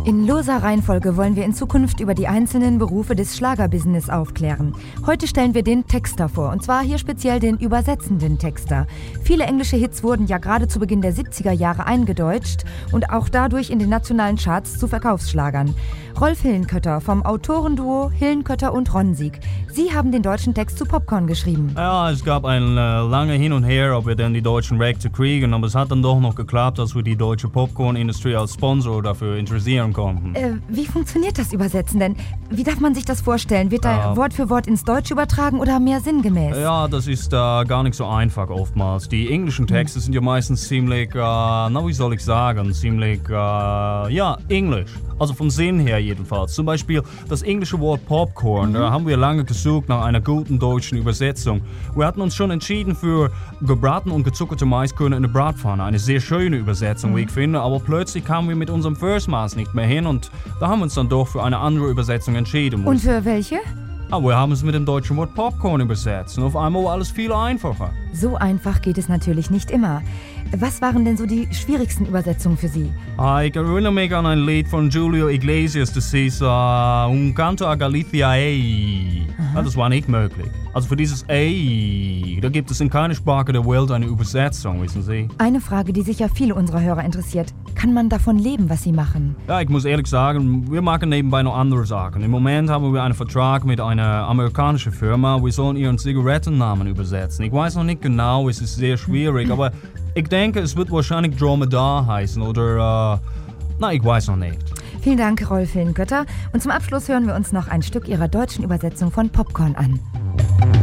In loser Reihenfolge wollen wir in Zukunft über die einzelnen Berufe des Schlagerbusiness aufklären. Heute stellen wir den Texter vor, und zwar hier speziell den übersetzenden Texter. Viele englische Hits wurden ja gerade zu Beginn der 70er Jahre eingedeutscht und auch dadurch in den nationalen Charts zu Verkaufsschlagern. Rolf Hillenkötter vom Autorenduo Hillenkötter und Ronsig. Sie haben den deutschen Text zu Popcorn geschrieben. Ja, es gab ein lange Hin und Her, ob wir denn die deutschen Rechte kriegen, aber es hat dann doch noch geklappt, dass wir die deutsche Popcorn-Industrie als Sponsor dafür interessieren konnten. Wie funktioniert das Übersetzen denn? Wie darf man sich das vorstellen? Wird da Wort für Wort ins Deutsche übertragen oder mehr sinngemäß? Ja, das ist gar nicht so einfach oftmals. Die englischen Texte sind ja meistens ziemlich, wie soll ich sagen, ziemlich, englisch. Also vom Sinn her jedenfalls. Zum Beispiel das englische Wort Popcorn, da haben wir lange gesucht nach einer guten deutschen Übersetzung. Wir hatten uns schon entschieden für gebraten und gezuckerte Maiskörner in der Bratpfanne. Eine sehr schöne Übersetzung, wie ich finde, aber plötzlich kamen wir mit unserem Versmaß nicht mehr hin und da haben wir uns dann doch für eine andere Übersetzung entschieden. Und für welche? Aber wir haben es mit dem deutschen Wort Popcorn übersetzt und auf einmal war alles viel einfacher. So einfach geht es natürlich nicht immer. Was waren denn so die schwierigsten Übersetzungen für Sie? Ich erinnere mich an ein Lied von Julio Iglesias, das hieß Un canto a Galicia, ey. Ja, das war nicht möglich. Also für dieses ey, da gibt es in keiner Sprache der Welt eine Übersetzung, wissen Sie. Eine Frage, die sicher viele unserer Hörer interessiert. Kann man davon leben, was Sie machen? Ja, ich muss ehrlich sagen, wir machen nebenbei noch andere Sachen. Im Moment haben wir einen Vertrag mit einer amerikanischen Firma. Wir sollen ihren Zigarettennamen übersetzen. Ich weiß noch nicht genau, es ist sehr schwierig, aber ich denke, es wird wahrscheinlich Dromedar heißen oder, ich weiß noch nicht. Vielen Dank, Rolf Hillenkötter. Und zum Abschluss hören wir uns noch ein Stück Ihrer deutschen Übersetzung von Popcorn an.